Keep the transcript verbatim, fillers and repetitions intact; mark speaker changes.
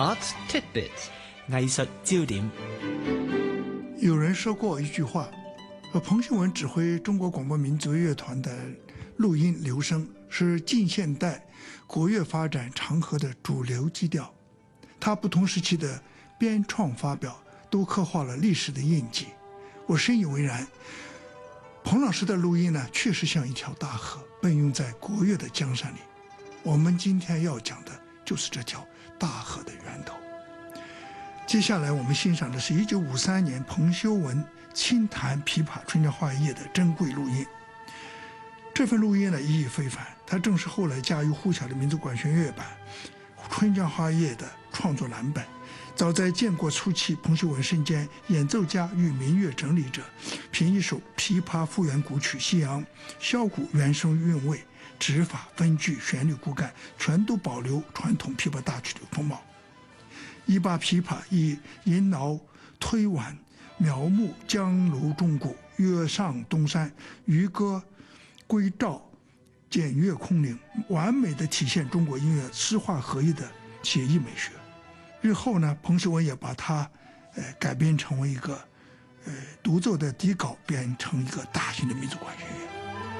Speaker 1: Art Tidbits
Speaker 2: 藝術焦點。
Speaker 3: 有人說過一句話，彭秀文指揮中國廣播民族樂團的錄音留聲是近現代國樂發展長河的主流基調。他不同時期的編創發表都刻畫了歷史的印記。我深以為然。彭老師的錄音呢，確實像一條大河，奔湧在國樂的江山裡。我們今天要講的就是這條大河的源頭。接下來我們欣賞的是一九五三年彭秀文親彈琵琶《春江花月夜》的珍貴錄音。這份錄音呢意義非凡，它正是後來家喻戶曉的民族管弦樂版《春江花月夜》的創作藍本。早在建國初期，彭秀文身兼演奏家與民樂整理者，憑一首琵琶復原古曲《夕陽》，簫鼓原聲韻味，指法分句旋律骨幹全都保留傳統琵琶大曲的風貌。一把琵琶以銀撓推挽描摹江廬鐘鼓，躍上東山，漁歌歸趙，檢閱空靈，完美地體現中國音樂詩畫合一的寫意美學。日後呢，彭秀文也把它呃改編成為一個呃獨奏的底稿，變成一個大型的民族管弦樂。